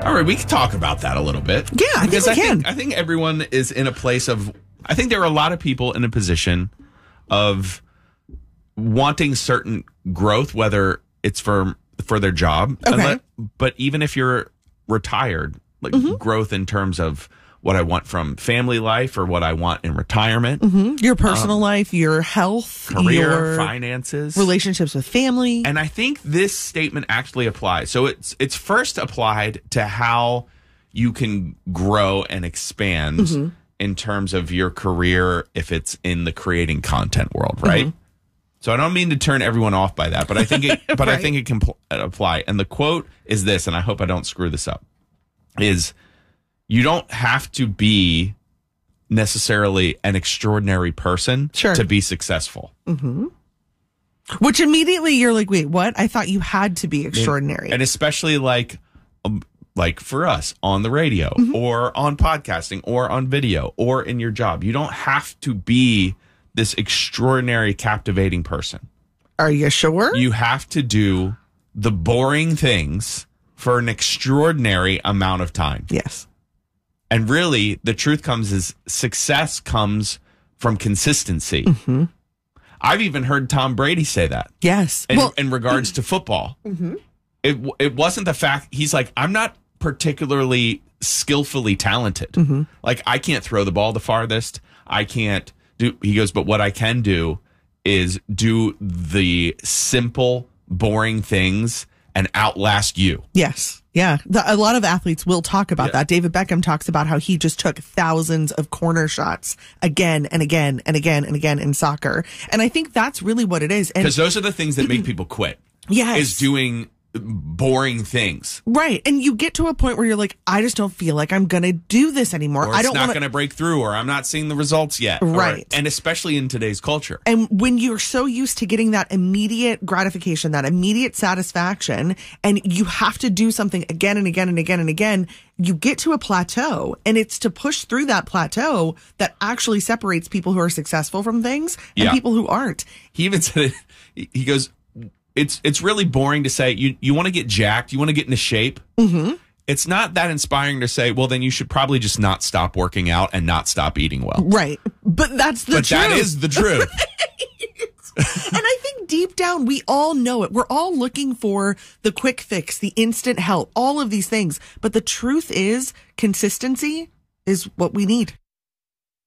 All right, we can talk about that a little bit. Yeah, I think we can. I think everyone is in a place of, I think there are a lot of people in a position of wanting certain growth, whether it's for their job. Okay. But even if you're retired, like growth in terms of what I want from family life or what I want in retirement. Your personal life, your health, career, your finances, relationships with family. And I think this statement actually applies. So it's first applied to how you can grow and expand in terms of your career if it's in the creating content world, right? So I don't mean to turn everyone off by that, but I think it I think it can apply. And the quote is this, and I hope I don't screw this up, is you don't have to be necessarily an extraordinary person to be successful. Which immediately you're like, wait, what? I thought you had to be extraordinary. And especially like for us on the radio or on podcasting or on video or in your job, you don't have to be this extraordinary, captivating person. Are you sure? You have to do the boring things for an extraordinary amount of time. Yes. And really, the truth is success comes from consistency. I've even heard Tom Brady say that. Yes. In regards to football. It wasn't the fact, he's like, I'm not particularly skillfully talented. Like, I can't throw the ball the farthest. I can't do, he goes, but what I can do is do the simple, boring things and outlast you. Yes. Yeah. A lot of athletes will talk about that. David Beckham talks about how he just took thousands of corner shots again and again and again and again in soccer. And I think that's really what it is. Because those are the things that make people quit. Yes. Is doing boring things. Right. And you get to a point where you're like, I just don't feel like I'm going to do this anymore. Or it's not going to break through, or I'm not seeing the results yet. Right. And especially in today's culture. And when you're so used to getting that immediate gratification, that immediate satisfaction, and you have to do something again and again and again and again, you get to a plateau. And it's to push through that plateau that actually separates people who are successful from things and people who aren't. He even said it, he goes, it's really boring to say you want to get jacked, you want to get into shape. It's not that inspiring to say, well, then you should probably just not stop working out and not stop eating well. Right. But that's the truth. But that is the truth. And I think deep down, we all know it. We're all looking for the quick fix, the instant help, all of these things. But the truth is, consistency is what we need.